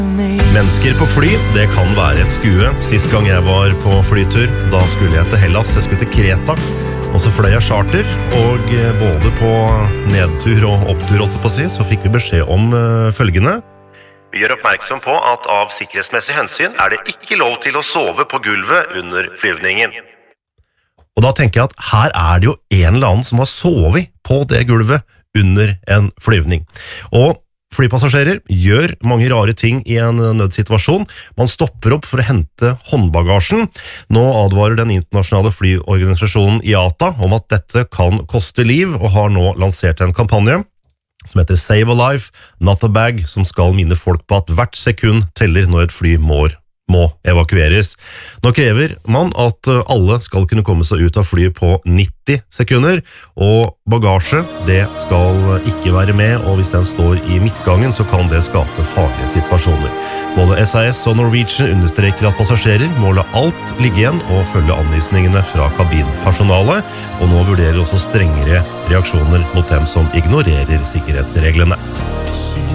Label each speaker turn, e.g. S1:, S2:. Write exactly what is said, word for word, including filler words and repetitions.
S1: Mennesker på fly, det kan være et skue. Sist gang jeg var på flytur, da skulle jeg til Hellas, jeg skulle til Kreta. Og så fløy jeg charter, og både på nedtur og opptur, holdt jeg på å si, så fikk vi beskjed om uh, følgende. Vi gjør oppmerksom på at av sikkerhetsmessig hensyn er det ikke lov til å sove på gulvet under flyvningen. Og da tenker jeg at her er det jo en eller annen som har sovet på det gulvet under en flyvning. Og flypassasjerer gjør mange rare ting i en nødsituasjon. Man stopper opp for å hente håndbagasjen. Nå advarer den internasjonale flyorganisasjonen I A T A om at dette kan koste liv, og har nå lansert en kampanje som heter Save a Life, Not a Bag, som skal minne folk på at hvert sekund teller når et fly må, må evakueres. Nå krever man at alle skal kunne komme seg ut av flyet på nitti sekunder, og bagasje, det skal ikke være med, og hvis den står I midtgangen, så kan det skape farlige situasjoner. Både S A S og Norwegian understreker at passasjerer må la alt ligge igjen og følge anvisningene fra kabinpersonalet, og nå vurderer også strengere reaksjoner mot dem som ignorerer sikkerhetsreglene.